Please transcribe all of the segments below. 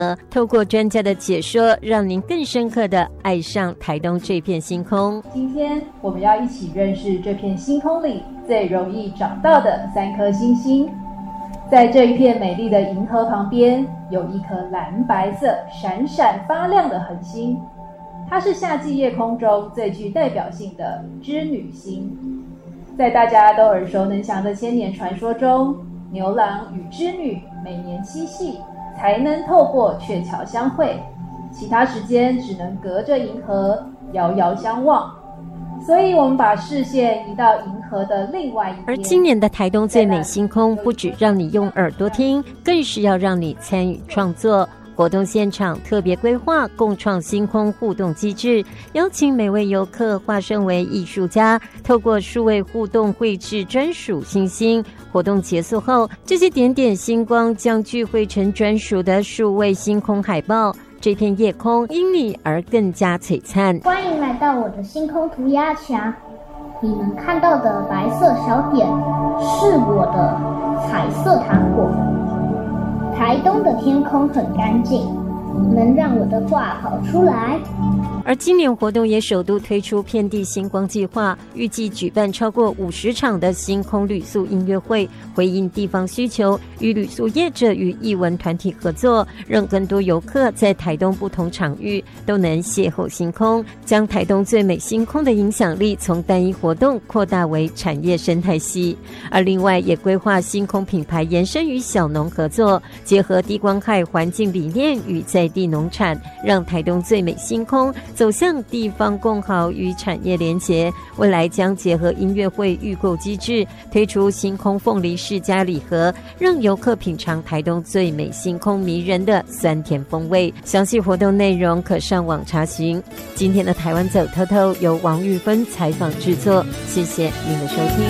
透过专家的解说，让您更深刻地爱上台东这片星空。 今天我们要一起认识这片星空里最容易找到的3颗星星。在这一片美丽的银河旁边，有一颗蓝白色闪闪发亮的恒星，它是夏季夜空中最具代表性的织女星。在大家都耳熟能详的千年传说中，牛郎与织女每年7夕才能透过鹊桥相会，其他时间只能隔着银河遥遥相望。所以我们把视线移到银河的另外一边。 而今年的台东最美星空，不只让你用耳朵听，更是要让你参与创作。活动现场特别规划共创星空互动机制，邀请每位游客化身为艺术家，透过数位互动绘制专属星星。活动结束后，这些点点星光将聚汇成专属的数位星空海报，这片夜空因你而更加璀璨。 欢迎来到我的星空涂鸦墙，你们看到的白色小点是我的彩色糖果。台东的天空很干净，能让我的画跑出来。 而今年活动也首度推出遍地星光计划，预计举办超过50场的星空旅宿音乐会，回应地方需求，与旅宿业者与艺文团体合作，让更多游客在台东不同场域都能邂逅星空，将台东最美星空的影响力从单一活动扩大为产业生态系。而另外也规划星空品牌延伸与小农合作，结合低光害环境理念与在地农产，让台东最美星空走向地方共好与产业连结。未来将结合音乐会预购机制，推出星空凤梨世家礼盒，让游客品尝台东最美星空迷人的酸甜风味。详细活动内容可上网查询。今天的台湾走透透由王玉芬采访制作，谢谢您的收听。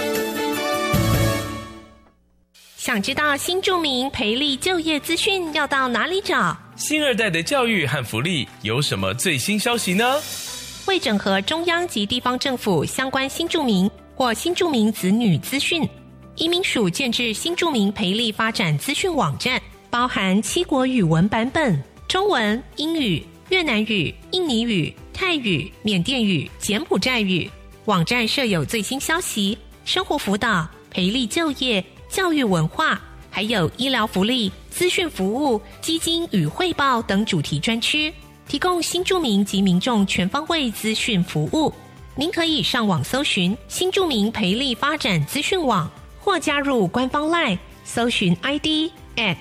想知道新住民培力就业资讯要到哪里找？ 新二代的教育和福利有什么最新消息呢？ 为整合中央及地方政府相关新住民或新住民子女资讯，移民署建置新住民培力发展资讯网站，包含7国语文版本，中文、英语、越南语、印尼语、泰语、缅甸语、柬埔寨语。网站设有最新消息、生活辅导、培力就业、教育文化，还有医疗福利、资讯服务、基金与汇报等主题专区，提供新住民及民众全方位资讯服务。您可以上网搜寻新住民培力发展资讯网，或加入官方 LINE 搜寻 ID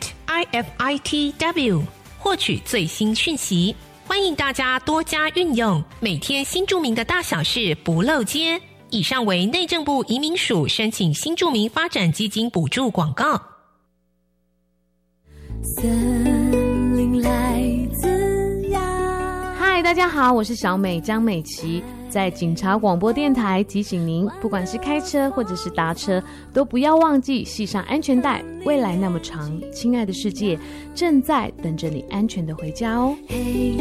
@IFITW 获取最新讯息。欢迎大家多加运用，每天新住民的大小事不漏接。以上为内政部移民署申请新住民发展基金补助广告。 嗨，大家好，我是小美江美琪，在警察广播电台提醒您，不管是开车或者是搭车，都不要忘记系上安全带。未来那么长，亲爱的世界正在等着你安全的回家哦。